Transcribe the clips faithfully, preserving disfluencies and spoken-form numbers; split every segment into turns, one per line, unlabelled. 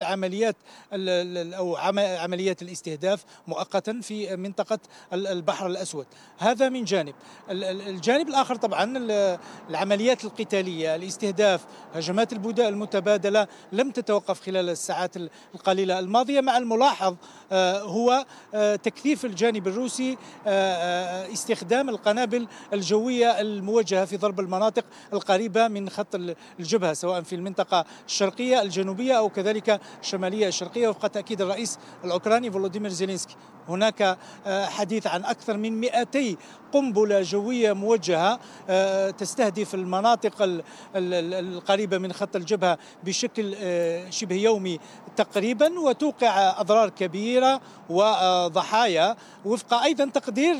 العمليات أو عمليات الاستهداف مؤقتا في منطقة البحر الأسود. هذا من جانب. الجانب الآخر طبعا العمليات القتالية، الاستهداف، هجمات البداء المتبادلة لم تتوقف خلال الساعات القليلة الماضية، مع الملاحظ هو تكثيف الجانب الروسي استخدام القنابل الجوية الموجهة في ضرب المناطق القريبة من خط الجبهة، سواء في المنطقة الشرقية الجنوبية أو كذلك الشمالية الشرقية، وفق تأكيد الرئيس الأوكراني فولوديمير زيلينسكي. هناك حديث عن أكثر من مئتي قنبلة جوية موجهة تستهدف المناطق القريبة من خط الجبهة بشكل شبه يومي تقريبا، وتوقع أضرار كبيرة وضحايا، وفق أيضا تقدير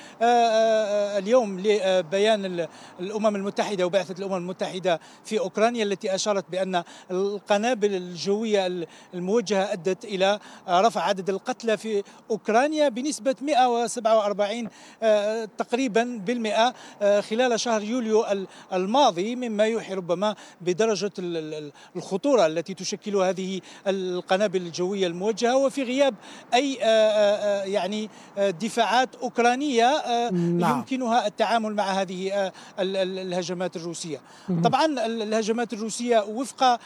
اليوم لبيان الأمم المتحدة وبعثة الأمم المتحدة في أوكرانيا، التي أشارت بأن القنابل الجوية الموجهة أدت إلى رفع عدد القتلى في أوكرانيا بنسبة مئة وسبعة وأربعين تقريبا بالمئة خلال شهر يوليو الماضي، مما يوحي ربما بدرجة الخطورة التي تشكل هذه القنابل الجوية الموجهة، وفي غياب أي يعني دفاعات أوكرانية نعم. يمكنها التعامل مع هذه الهجمات الروسية. طبعا الهجمات الروسية وفق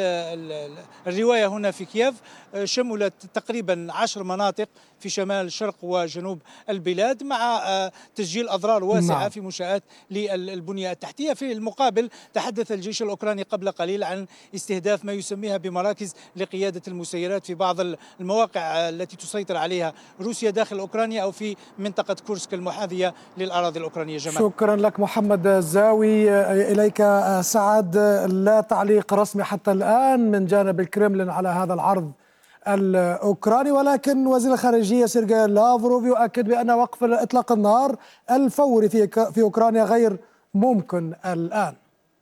الرواية هنا في كييف شملت تقريبا عشر مناطق في شمال شرق وجنوب البلاد، مع تسجيل أضرار واسعة نعم. في منشآت للبنية التحتية. في المقابل تحدث الجيش الأوكراني قبل قليل عن استهداف ما يسميها بمراكز لقيادة المسيرات في بعض المواقع التي تسيطر عليها روسيا داخل أوكرانيا أو في منطقة كورسك المحاذية للأراضي الأوكرانية. جمال.
شكرا لك محمد الزاوي. إليك سعد. لا تعليق رسمي حتى الآن من جانب الكرملين على هذا العرض الأوكراني، ولكن وزير الخارجية سيرجي لافروف يؤكد بأن وقف إطلاق النار الفوري في في أوكرانيا غير ممكن الآن.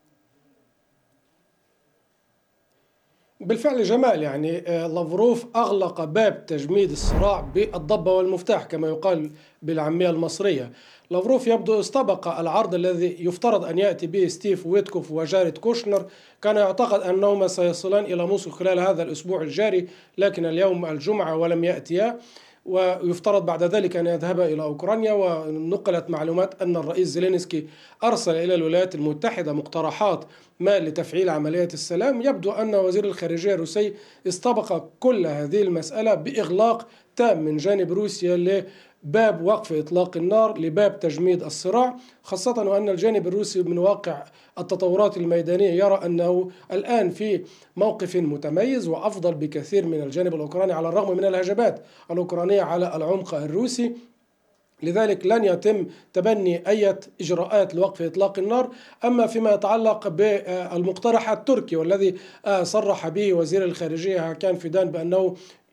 بالفعل جمال، يعني لافروف أغلق باب تجميد الصراع بالضبة والمفتاح كما يقال بالعامية المصرية. لافروف يبدو استبق العرض الذي يفترض أن يأتي به ستيف ويتكوف وجاريد كوشنر. كان يعتقد أنهما سيصلان إلى موسكو خلال هذا الأسبوع الجاري، لكن اليوم الجمعة ولم يأتيا، ويفترض بعد ذلك أن يذهب إلى أوكرانيا. ونقلت معلومات أن الرئيس زيلينسكي أرسل إلى الولايات المتحدة مقترحات ما لتفعيل عملية السلام. يبدو أن وزير الخارجية الروسي استبق كل هذه المسألة بإغلاق تام من جانب روسيا لباب وقف إطلاق النار، لباب تجميد الصراع، خاصة وأن الجانب الروسي من واقع التطورات الميدانية يرى أنه الآن في موقف متميز وأفضل بكثير من الجانب الأوكراني، على الرغم من الهجمات الأوكرانية على العمق الروسي. لذلك لن يتم تبني أي إجراءات لوقف إطلاق النار. أما فيما يتعلق بالمقترح التركي والذي صرح به وزير الخارجية هاكان فيدان بأنه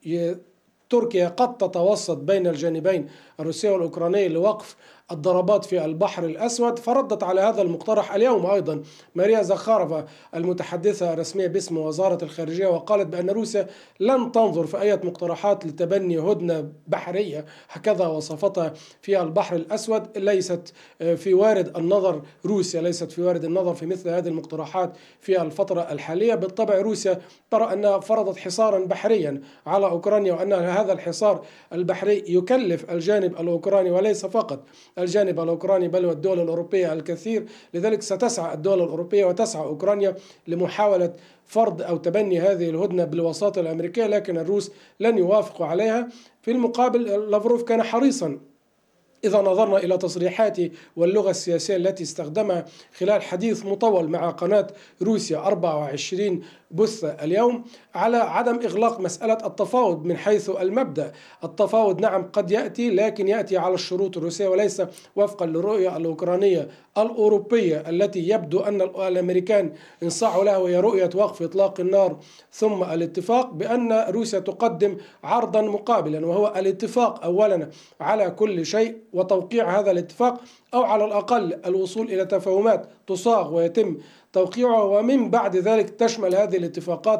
تركيا قد تتوسط بين الجانبين الروسي والأوكراني لوقف الضربات في البحر الأسود، فردت على هذا المقترح اليوم أيضا ماريا زخارفا المتحدثة الرسمية باسم وزارة الخارجية، وقالت بأن روسيا لن تنظر في أي مقترحات لتبني هدنة بحرية هكذا وصفتها في البحر الأسود. ليست في وارد النظر روسيا ليست في وارد النظر في مثل هذه المقترحات في الفترة الحالية. بالطبع روسيا ترى أنها فرضت حصارا بحريا على أوكرانيا، وأن هذا الحصار البحري يكلف الجانب الأوكراني وليس فقط الجانب الأوكراني بل والدول الأوروبية الكثير. لذلك ستسعى الدول الأوروبية وتسعى أوكرانيا لمحاولة فرض أو تبني هذه الهدنة بالوساطة الأمريكية، لكن الروس لن يوافقوا عليها. في المقابل لافروف كان حريصا إذا نظرنا إلى تصريحاته واللغة السياسية التي استخدمها خلال حديث مطول مع قناة روسيا أربعة وعشرين بث اليوم على عدم إغلاق مسألة التفاوض من حيث المبدأ. التفاوض نعم قد يأتي، لكن يأتي على الشروط الروسية وليس وفقا للرؤية الأوكرانية الأوروبية التي يبدو أن الأمريكان انصاعوا لها، وهي رؤية وقف إطلاق النار ثم الاتفاق، بأن روسيا تقدم عرضا مقابلا، وهو الاتفاق أولا على كل شيء وتوقيع هذا الاتفاق، أو على الأقل الوصول إلى تفاهمات تصاغ ويتم توقيعها، ومن بعد ذلك تشمل هذه الاتفاقات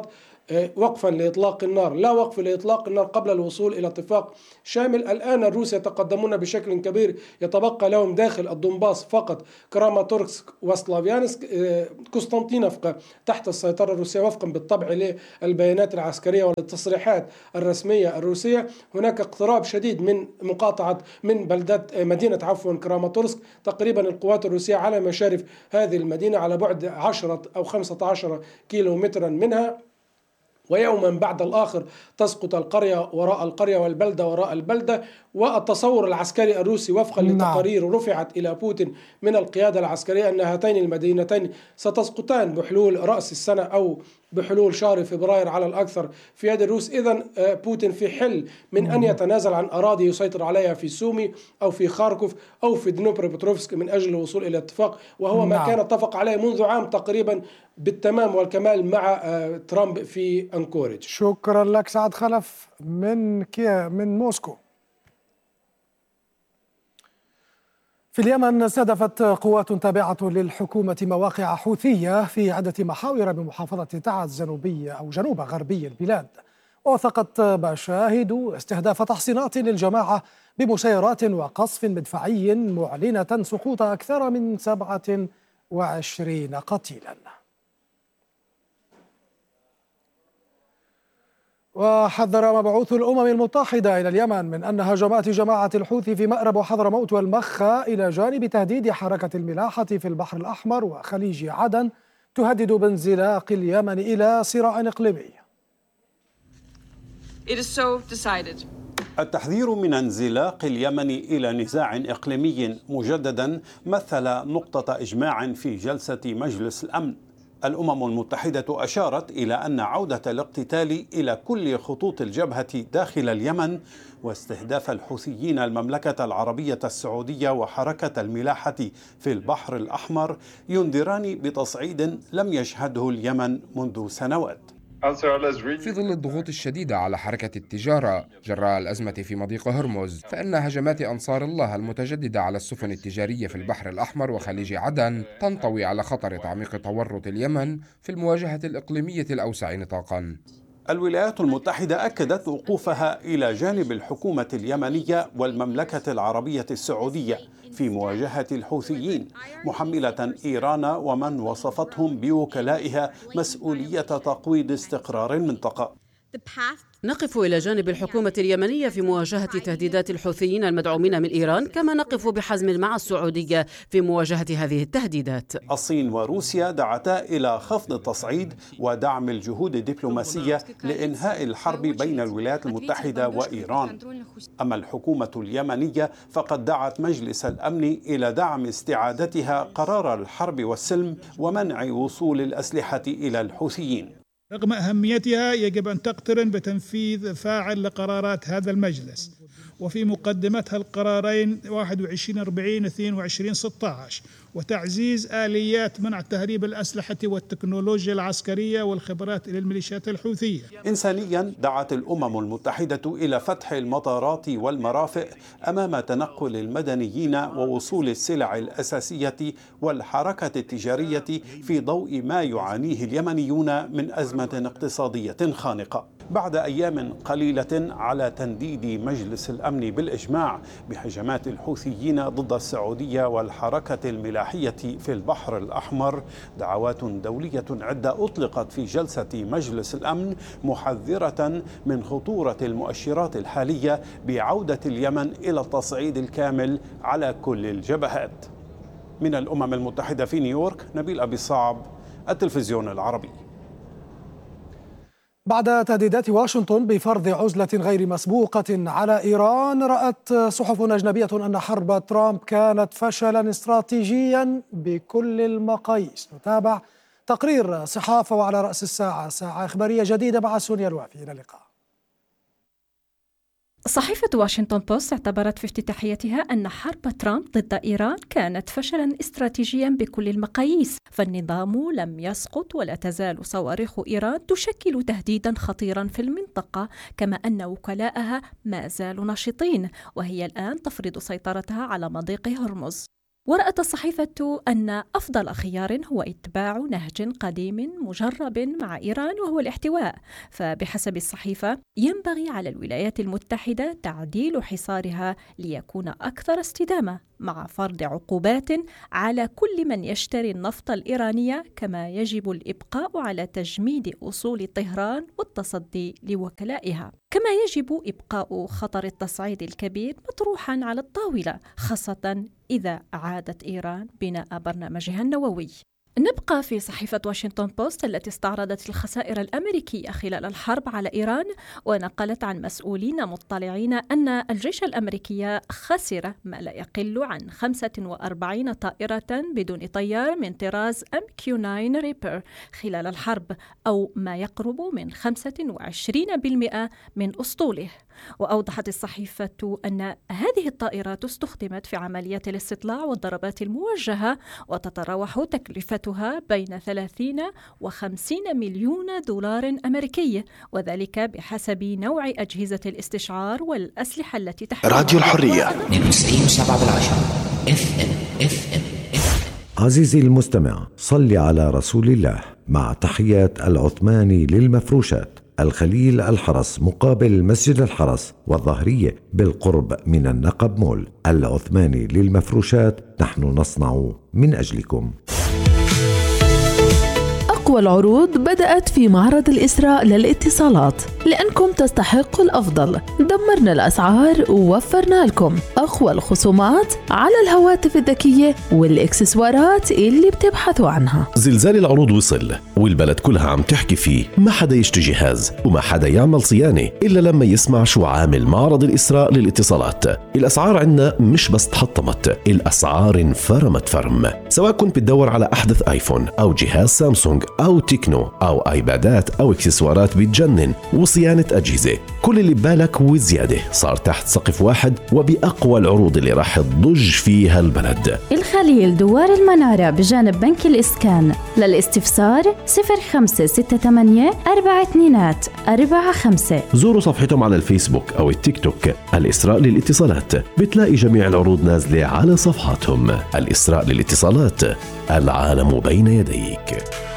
وقفا لإطلاق النار، لا وقف لإطلاق النار قبل الوصول إلى اتفاق شامل. الآن الروس يتقدمون بشكل كبير، يتبقى لهم داخل الدنباس فقط كراماتورسك وسلافيانسك. قسطنطينفقة تحت السيطرة الروسية وفقا بالطبع للبيانات العسكرية والتصريحات الرسمية الروسية. هناك اقتراب شديد من مقاطعة من بلدة مدينة عفوا كراماتورسك. تقريبا القوات الروسية على مشارف هذه المدينة على بعد عشرة أو خمسة عشر كيلو مترا منها، ويوما بعد الآخر تسقط القرية وراء القرية والبلدة وراء البلدة. والتصور العسكري الروسي وفقا لتقارير رفعت إلى بوتين من القيادة العسكرية أن هاتين المدينتين ستسقطان بحلول رأس السنة أو بحلول شهر فبراير على الأكثر في يد الروس. إذن بوتين في حل من أن يتنازل عن أراضي يسيطر عليها في سومي أو في خاركوف أو في دنوبروبتروفسك من أجل الوصول إلى اتفاق، وهو ما كان اتفق عليه منذ عام تقريبا بالتمام والكمال مع ترامب في أنكوريج.
شكرا لك سعد خلف من كيا من موسكو. في اليمن استهدفت قوات تابعة للحكومة مواقع حوثية في عدة محاور بمحافظة تعز جنوبية أو جنوب غربي البلاد. ووثقت مشاهد استهداف تحصينات للجماعة بمسيرات وقصف مدفعي معلنة سقوط أكثر من سبعة وعشرين قتيلا. وحذر مبعوث الأمم المتحدة إلى اليمن من أن هجمات جماعة الحوثي في مأرب وحضرموت والمخا إلى جانب تهديد حركة الملاحة في البحر الأحمر وخليج عدن تهدد بانزلاق اليمن إلى صراع إقليمي.
It is so decided.
التحذير من انزلاق اليمن إلى نزاع إقليمي مجددا مثل نقطة إجماع في جلسة مجلس الأمن. الأمم المتحدة أشارت إلى أن عودة الاقتتال إلى كل خطوط الجبهة داخل اليمن واستهداف الحوثيين المملكة العربية السعودية وحركة الملاحة في البحر الأحمر ينذران بتصعيد لم يشهده اليمن منذ سنوات.
في ظل الضغوط الشديدة على حركة التجارة جراء الأزمة في مضيق هرمز، فإن هجمات أنصار الله المتجددة على السفن التجارية في البحر الأحمر وخليج عدن تنطوي على خطر تعميق تورط اليمن في المواجهة الإقليمية الأوسع نطاقاً.
الولايات المتحدة أكدت وقوفها إلى جانب الحكومة اليمنية والمملكة العربية السعودية في مواجهة الحوثيين، محملة إيران ومن وصفتهم بوكلائها مسؤولية تقويض استقرار المنطقة.
نقف إلى جانب الحكومة اليمنية في مواجهة تهديدات الحوثيين المدعومين من إيران، كما نقف بحزم مع السعودية في مواجهة هذه التهديدات.
الصين وروسيا دعتا إلى خفض التصعيد ودعم الجهود الدبلوماسية لإنهاء الحرب بين الولايات المتحدة وإيران. أما الحكومة اليمنية فقد دعت مجلس الأمن إلى دعم استعادتها قرار الحرب والسلم ومنع وصول الأسلحة إلى الحوثيين.
رغم أهميتها يجب أن تقترن بتنفيذ فاعل لقرارات هذا المجلس، وفي مقدمتها القرارين واحد وعشرين أربعين اثنين وعشرين ستة عشر وتعزيز آليات منع تهريب الأسلحة والتكنولوجيا العسكرية والخبرات إلى الميليشيات الحوثية.
إنسانيا دعت الأمم المتحدة إلى فتح المطارات والمرافق أمام تنقل المدنيين ووصول السلع الأساسية والحركة التجارية في ضوء ما يعانيه اليمنيون من أزمة اقتصادية خانقة. بعد أيام قليلة على تنديد مجلس الأمن بالإجماع بهجمات الحوثيين ضد السعودية والحركة الملاحية في البحر الأحمر، دعوات دولية عدة أطلقت في جلسة مجلس الأمن محذرة من خطورة المؤشرات الحالية بعودة اليمن إلى التصعيد الكامل على كل الجبهات. من الأمم المتحدة في نيويورك، نبيل أبي صعب، التلفزيون العربي.
بعد تهديدات واشنطن بفرض عزلة غير مسبوقة على إيران، رأت صحف أجنبية أن حرب ترامب كانت فشلا استراتيجيا بكل المقاييس. نتابع تقرير صحافة وعلى رأس الساعة ساعة إخبارية جديدة مع سونيا الوافي. إلى اللقاء.
صحيفة واشنطن بوست اعتبرت في افتتاحيتها أن حرب ترامب ضد إيران كانت فشلا استراتيجيا بكل المقاييس، فالنظام لم يسقط ولا تزال صواريخ إيران تشكل تهديدا خطيرا في المنطقة، كما أن وكلاءها ما زالوا نشطين وهي الآن تفرض سيطرتها على مضيق هرمز. ورأت الصحيفة أن أفضل خيار هو اتباع نهج قديم مجرب مع إيران وهو الاحتواء، فبحسب الصحيفة ينبغي على الولايات المتحدة تعديل حصارها ليكون أكثر استدامة، مع فرض عقوبات على كل من يشتري النفط الإيراني، كما يجب الإبقاء على تجميد أصول طهران والتصدي لوكلائها، كما يجب إبقاء خطر التصعيد الكبير مطروحا على الطاولة، خاصة إذا أعادت إيران بناء برنامجها النووي. نبقى في صحيفة واشنطن بوست التي استعرضت الخسائر الأمريكية خلال الحرب على إيران، ونقلت عن مسؤولين مطلعين أن الجيش الأمريكي خسر ما لا يقل عن خمسة وأربعين طائرة بدون طيار من طراز إم كيو تسعة ريبر خلال الحرب، أو ما يقرب من خمسة وعشرين بالمئة من أسطوله. وأوضحت الصحيفة أن هذه الطائرات استخدمت في عمليات الاستطلاع والضربات الموجهة، وتتراوح تكلفتها بين ثلاثين وخمسين مليون دولار أمريكي، وذلك بحسب نوع أجهزة الاستشعار والأسلحة التي تحملها.
راديو الحرية اثنين وتسعين فاصلة سبعة بالعشرة اف ام اف ام.
عزيزي المستمع، صل على رسول الله، مع تحيات العثماني للمفروشات، الخليل الحرس مقابل مسجد الحرس والظهرية بالقرب من النقب مول. العثماني للمفروشات، نحن نصنع من أجلكم.
أقوى العروض بدأت في معرض الإسراء للاتصالات، لأنكم تستحقوا الأفضل. دمرنا الأسعار ووفرنا لكم أقوى الخصومات على الهواتف الذكية والإكسسوارات اللي بتبحثوا عنها.
زلزال العروض وصل والبلد كلها عم تحكي فيه، ما حدا يشتري جهاز وما حدا يعمل صيانة إلا لما يسمع شو عامل معرض الإسراء للاتصالات. الأسعار عندنا مش بس تحطمت، الأسعار انفرمت فرم. سواء كنت بتدور على أحدث آيفون أو جهاز سامسونج أو تكنو أو آيبادات أو إكسسوارات بتجنن وصيانة أجهزة، كل اللي ببالك وزيادة صار تحت سقف واحد وبأقوى العروض اللي راح تضج فيها البلد.
الخليل دوار المنارة بجانب بنك الإسكان. للاستفسار صفر خمسة ستة ثمانية أربعة اثنين أربعة خمسة.
زوروا صفحتهم على الفيسبوك أو التيك توك الإسراء للاتصالات، بتلاقي جميع العروض نازلة على صفحاتهم. الإسراء للاتصالات، العالم بين يديك.